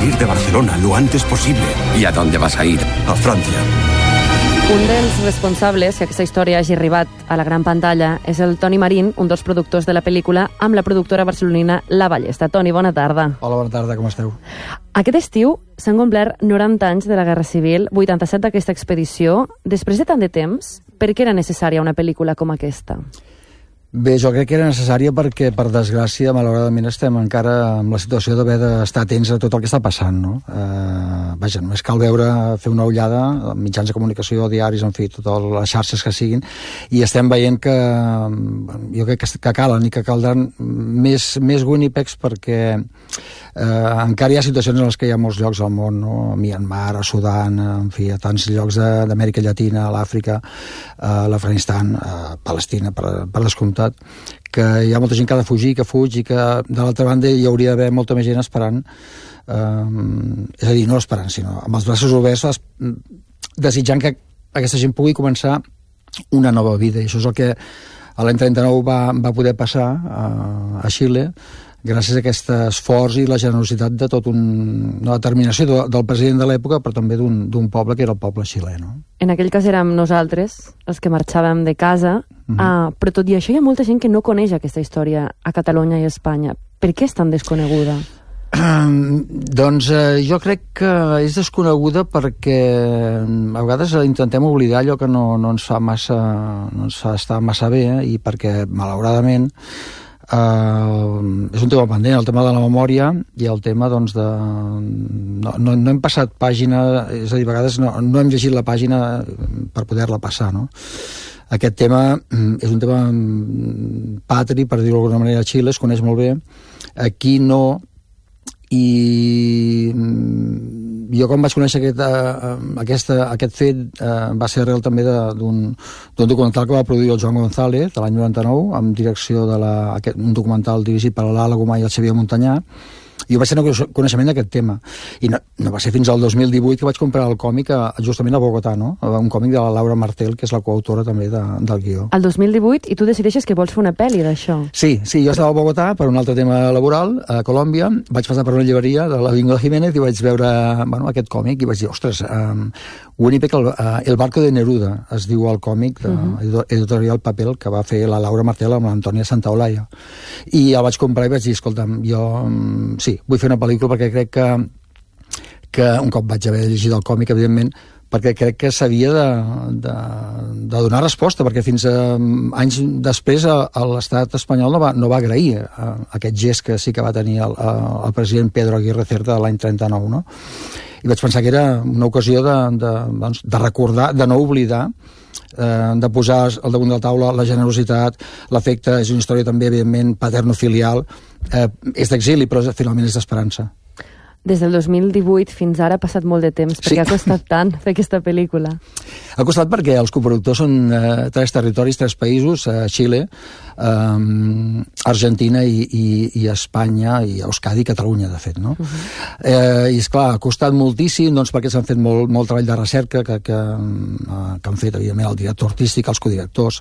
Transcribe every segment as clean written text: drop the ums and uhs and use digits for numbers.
salir de Barcelona lo antes posible. ¿Y a dónde vas a ir? A Francia. Un dels responsables que aquesta història hagi arribat a la gran pantalla és el Toni Marín, un dels productors de la pel·lícula, amb la productora barcelonina La Ballesta. Toni, bona tarda. Hola, bona tarda, com esteu? Aquest estiu s'han complert 90 anys de la Guerra Civil, 87 d'aquesta expedició. Després de tant de temps, per què era necessària una pel·lícula com aquesta? Bé, jo crec que era necessària perquè, per desgràcia, malauradament estem encara en la situació d'haver d'estar atents a tot el que està passant, no? Vaja, només cal fer una ullada, mitjans de comunicació, diaris, en fi, totes les xarxes que siguin, i estem veient que jo crec que calen i que caldran més Winnipegs perquè encara hi ha situacions en les que hi ha molts llocs al món, no? A Myanmar, a Sudan, en fi, a tants llocs d'Amèrica Llatina, a l'Àfrica, a l'Afganistan, a Palestina, per descomptat, que hi ha molta gent que ha de fugir, que fuig, i que, de l'altra banda, hi hauria d'haver molta més gent esperant, és a dir, no esperant, sinó amb els braços oberts, desitjant que aquesta gent pugui començar una nova vida, i això és el que a l'any 39 va poder passar a Xile, gràcies a aquest esforç i la generositat de una determinació del president de l'època, però també d'un poble que era el poble xilè, no? En aquell cas érem nosaltres, els que marxàvem de casa, però tot i això hi ha molta gent que no coneix aquesta història a Catalunya i a Espanya. Per què és tan desconeguda? Doncs jo crec que és desconeguda perquè a vegades intentem oblidar allò que no ens fa estar massa bé, i perquè, malauradament, és un tema pendent, el tema de la memòria i el tema, doncs, no hem passat pàgina, és a dir, a vegades no hem llegit la pàgina per poder-la passar, no? Aquest tema és un tema patri, per dir-ho d'alguna manera, a Xile, es coneix molt bé, aquí no, i jo quan vaig conèixer aquest fet va ser arrel també d'un documental que va produir el Joan González de l'any 99, amb direcció un documental dirigit per l'Ala Gomà i el Xavier Montanyà, i jo vaig tenir coneixement d'aquest tema, i no va ser fins al 2018 que vaig comprar el còmic justament a Bogotà, no? Un còmic de la Laura Martel, que és la coautora també del guió. El 2018, i tu decideixes que vols fer una pel·li d'això. Sí, jo estava a Bogotà per un altre tema laboral, a Colòmbia, vaig passar per una llibreria de l'Avinguda Jiménez i vaig veure aquest còmic i vaig dir, ostres, Winnipeg, El barco de Neruda, es diu el còmic editorial Papel, que va fer la Laura Martel amb l'Antònia Santaolalla. I el vaig comprar i vaig dir, escolta'm, jo sí, vull fer una pel·lícula perquè crec que un cop vaig haver llegit el còmic, evidentment, perquè crec que s'havia de donar resposta, perquè fins a anys després l'estat espanyol no va agrair aquest gest que sí que va tenir el president Pedro Aguirre Cerda l'any 39, no? I vaig pensar que era una ocasió de recordar, de no oblidar, de posar al damunt de la taula la generositat, l'afecte. És una història també, evidentment, paterno-filial, és d'exili, però finalment és d'esperança. Des del 2018 fins ara ha passat molt de temps. Per què ha costat tant fer aquesta pel·lícula? Ha costat perquè els coproductors són 3 territoris, 3 països, Xile, Argentina i Espanya, i Euskadi i Catalunya, de fet, no? I, esclar, ha costat moltíssim, doncs, perquè s'han fet molt treball de recerca que han fet, evidentment, el director artístic, els codirectors,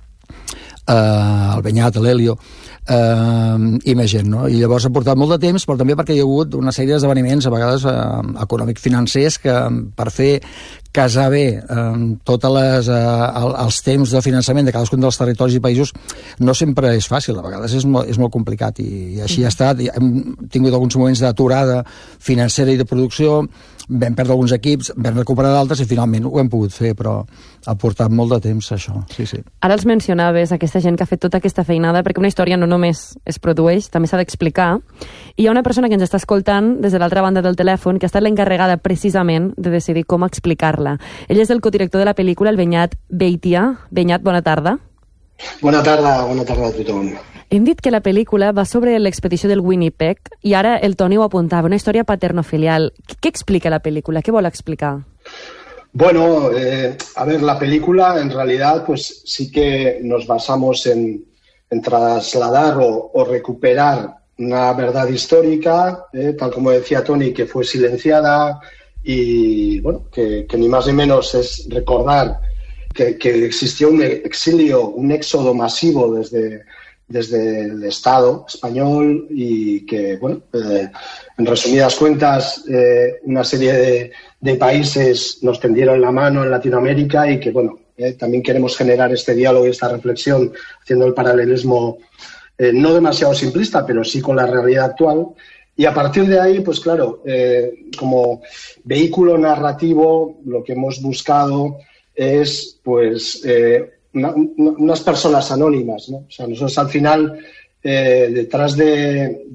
el Benyat, l'Helio, i més gent, no? I llavors ha portat molt de temps, però també perquè hi ha hagut una sèrie d'esdeveniments, a vegades econòmic-financers, que per fer casar bé tots els temps de finançament de cadascun dels territoris i països no sempre és fàcil, a vegades és molt complicat, i així ha estat. Hem tingut alguns moments d'aturada financera i de producció, vam perdre alguns equips, vam recuperar d'altres i finalment ho hem pogut fer, però ha portat molt de temps, això. Sí. Ara els mencionaves, aquesta gent que ha fet tota aquesta feinada, perquè una història no només es produeix, també s'ha d'explicar, i hi ha una persona que ens està escoltant des de l'altra banda del telèfon que ha estat l'encarregada precisament de decidir com explicar-la. Ell és el codirector de la pel·lícula, el Benyat Beitia. Benyat, bona tarda. Bona tarda a tothom. Hem dit que la pel·lícula va sobre l'expedició del Winnipeg i ara el Toni ho apuntava, una història paterno-filial. ¿Qué explica la película? ¿Qué vol explicar? Bueno, a ver, la película en realidad pues sí que nos basamos en trasladar o recuperar una verdad histórica, tal como decía Toni, que fue silenciada y bueno, que ni más ni menos es recordar que existió un exilio, un éxodo masivo desde desde el Estado español y que, bueno, en resumidas cuentas, una serie de países nos tendieron la mano en Latinoamérica y que, bueno, también queremos generar este diálogo y esta reflexión haciendo el paralelismo no demasiado simplista, pero sí con la realidad actual. Y a partir de ahí, pues claro, como vehículo narrativo, lo que hemos buscado es, pues, unas personas anónimas, ¿no? O sea, nosotros al final, detrás de